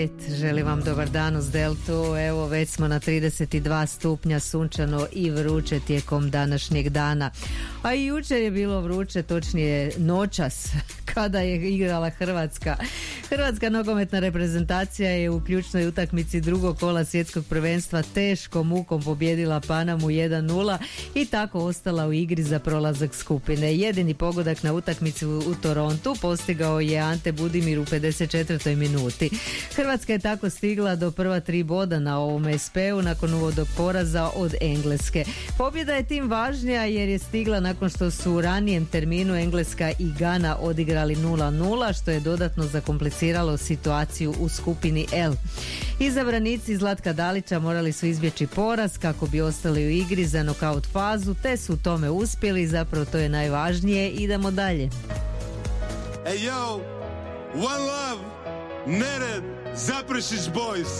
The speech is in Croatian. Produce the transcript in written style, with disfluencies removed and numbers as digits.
Želim vam dobar dan uz Deltu. Evo, već smo na 32 stupnja, sunčano i vruće tijekom današnjeg dana. A i jučer je bilo vruće, točnije noćas kada je igrala Hrvatska. Hrvatska nogometna reprezentacija je u ključnoj utakmici drugog kola svjetskog prvenstva teškom mukom pobijedila Panamu 1-0 i tako ostala u igri za prolazak skupine. Jedini pogodak na utakmici u Torontu postigao je Ante Budimir u 54. minuti. Hrvatska je tako stigla do prva 3 boda na ovom SP-u nakon uvodnog poraza od Engleske. Pobjeda je tim važnija jer je stigla nakon što su u ranijem terminu Engleska i Gana odigrali 0-0, što je dodatno zakompliciralo situaciju u skupini L. Izabranici Zlatka Dalića morali su izbjeći poraz kako bi ostali u igri za nokaut fazu, te su u tome uspjeli, zapravo to je najvažnije. Idemo dalje. Hey yo, one love, Nered, Zaprešić boys.